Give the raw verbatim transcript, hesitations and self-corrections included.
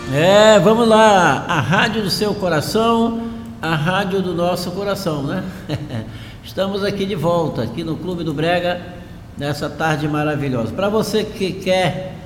É, vamos lá, a rádio do seu coração, a rádio do nosso coração, né? Estamos aqui de volta, aqui no Clube do Brega, nessa tarde maravilhosa. Para você que quer